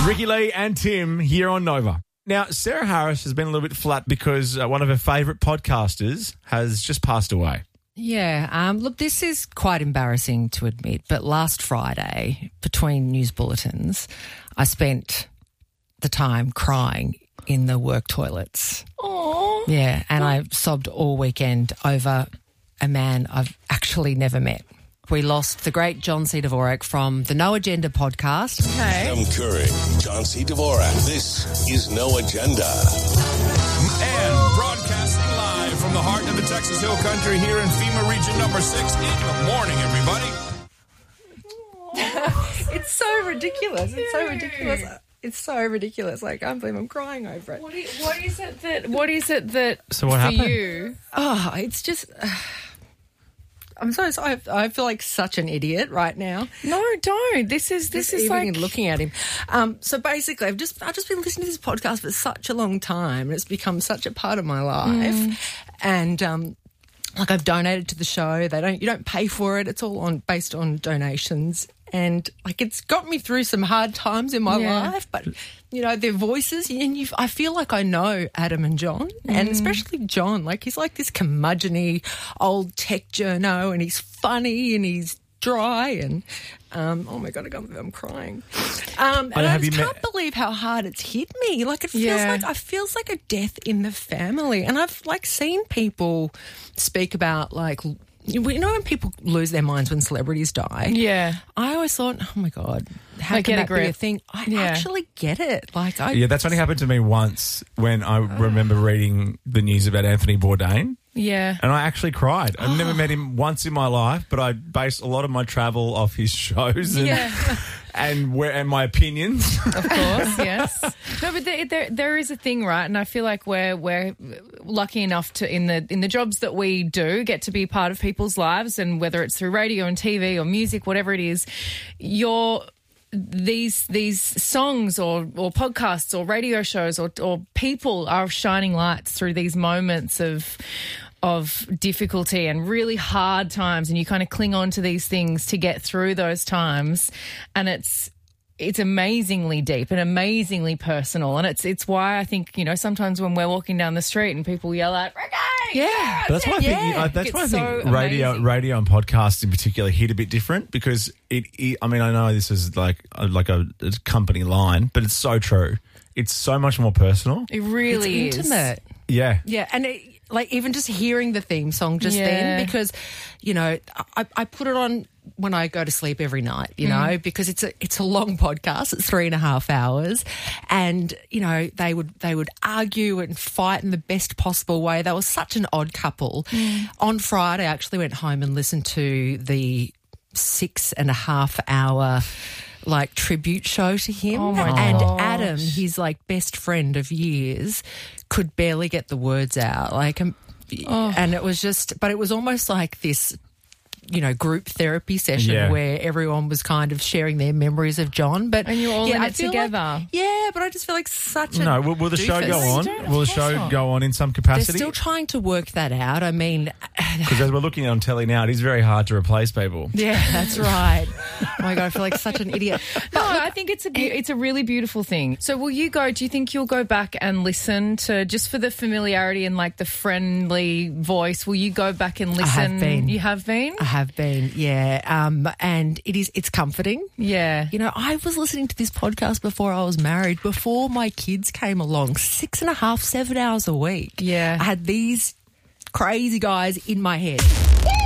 Ricky Lee and Tim here on Nova. Now, Sarah Harris has been a little bit flat because one of her favourite podcasters has just passed away. Yeah, look, this is quite embarrassing to admit, but last Friday, between news bulletins, I spent the time crying in the work toilets. Aww. Yeah, and I sobbed all weekend over a man I've actually never met. We lost the great John C. Dvorak from the No Agenda podcast. Okay. Adam Curry, John C. Dvorak. This is No Agenda. And broadcasting live from the heart of the Texas Hill Country here in FEMA Region number 6. Good morning, everybody. It's so ridiculous. It's so ridiculous. It's so ridiculous. I can't believe I'm crying over it. What is it that So what for happened? you? Oh, it's just... I'm so sorry. I feel like such an idiot right now. No, don't. This is Even like looking at him. So basically, I've just been listening to this podcast for such a long time, and it's become such a part of my life. And like I've donated to the show. You don't pay for it. It's all based on donations. And like it's got me through some hard times in my life, but you know their voices, and I feel like I know Adam and John, and especially John. Like he's like this curmudgeon-y old tech journo, and he's funny and he's dry, and oh my god, I can't believe I'm crying. And I just can't believe how hard it's hit me. Like it feels like a death in the family, and I've like seen people speak about like. You know when people lose their minds when celebrities die? Yeah. I always thought, oh, my God, how can that be a thing? I actually get it. Yeah, that's only happened to me once when I remember reading the news about Anthony Bourdain. Yeah. And I actually cried. I've never met him once in my life, but I based a lot of my travel off his shows and my opinions. Of course, yes. No, but there is a thing, right? And I feel like we're lucky enough to in the jobs that we do get to be part of people's lives, and whether it's through radio and TV or music, whatever it is, these songs or podcasts or radio shows or people are shining lights through these moments of difficulty and really hard times, and you kind of cling on to these things to get through those times, and it's amazingly deep and amazingly personal, and it's why I think, you know, sometimes when we're walking down the street and people yell out "Ricky!" But that's why I think radio and podcasts in particular hit a bit different, because I mean, I know this is like a company line, but it's so true. It's so much more personal. It really is intimate. Yeah, and like even just hearing the theme song just then, because you know I put it on when I go to sleep every night, you know, because it's a long podcast. It's 3.5 hours, and you know they would argue and fight in the best possible way. They were such an odd couple. On Friday, I actually went home and listened to the 6.5 hour like tribute show to him. Oh my and gosh. Adam, his like best friend of years, could barely get the words out. Like, and it was just, but it was almost like this, you know, group therapy session where everyone was kind of sharing their memories of John. But and you're all in it together. But I just feel like such a will the show go on? Will the show go on in some They're capacity? still trying to work that out. I mean, Because as we're looking on telly now, it is very hard to replace people. yeah, that's right. Oh my God, I feel like such an idiot. No, I think it's a really beautiful thing. So will you go, do you think you'll go back and listen to, just for the familiarity and like the friendly voice, will you go back and listen? I have been. You have been? I have been, yeah. And it's comforting. Yeah. You know, I was listening to this podcast before I was married, before my kids came along, 6.5, 7 hours a week. Yeah. I had these crazy guys in my head.